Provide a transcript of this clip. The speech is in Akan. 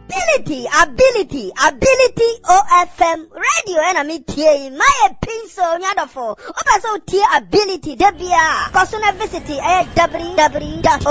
ability OFM radio and I'm here my pencil nyadofo oba so tie ability debia cause na visit www